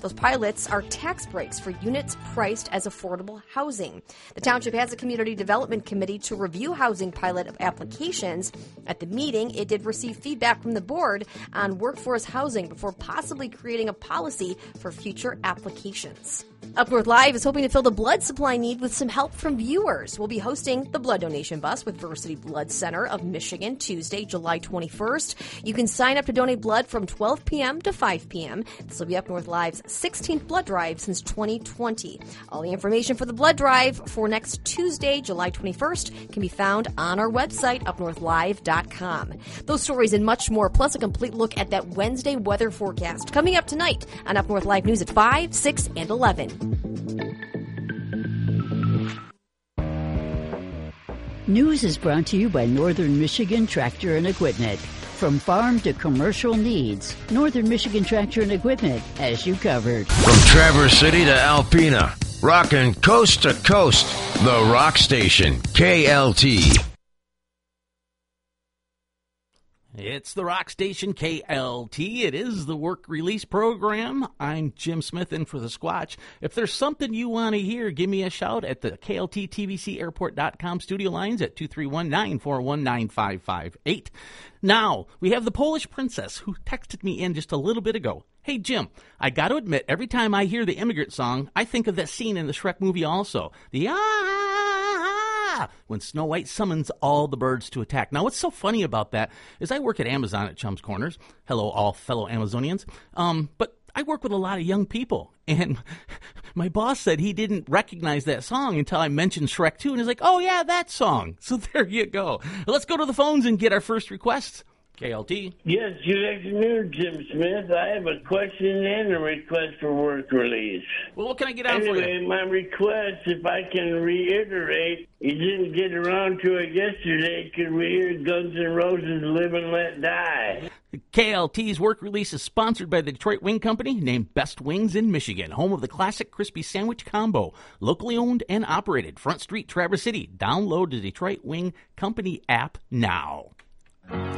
Those pilots are tax breaks for units priced as affordable housing. The township has a community development committee to review housing pilot applications. At the meeting, it did receive feedback from the board on workforce housing before possibly creating a policy for future applications. Up North Live is hoping to fill the blood supply need with some help from viewers. We'll be hosting the blood donation bus with Versity Blood Center of Michigan Tuesday, July 21st. You can sign up to donate blood from 12 p.m. to 5 p.m. This will be Up North Live's 16th blood drive since 2020. All the information for the blood drive for next Tuesday, July 21st, can be found on our website, upnorthlive.com. Those stories and much more, plus a complete look at that Wednesday weather forecast, coming up tonight on Up North Live News at 5, 6, and 11. News is brought to you by Northern Michigan Tractor and Equipment. From farm to commercial needs, Northern Michigan Tractor and Equipment has you covered. From Traverse City to Alpena, rocking coast to coast, the Rock Station, KLT. It's the Rock Station, KLT. It is the work release program. I'm Jim Smith in for the Squatch. If there's something you want to hear, give me a shout at the KLT TVC Airport.com studio lines at 231-941-9558. Now, we have the Polish Princess who texted me in just a little bit ago. Hey, Jim, I got to admit, every time I hear the Immigrant Song, I think of that scene in the Shrek movie also. The when Snow White summons all the birds to attack. Now, what's so funny about that is I work at Amazon at Chum's Corners. Hello, all fellow Amazonians. But I work with a lot of young people, and my boss said he didn't recognize that song until I mentioned Shrek 2, and he's like, oh, yeah, that song. So there you go. Let's go to the phones and get our first requests. KLT. Yes, good afternoon, Jim Smith. I have a question and a request for work release. Well, what can I get on for you? Anyway, my request, if I can reiterate, you didn't get around to it yesterday because we hear Guns N' Roses Live and Let Die. KLT's work release is sponsored by the Detroit Wing Company, named Best Wings in Michigan, home of the classic crispy sandwich combo. Locally owned and operated. Front Street, Traverse City. Download the Detroit Wing Company app now.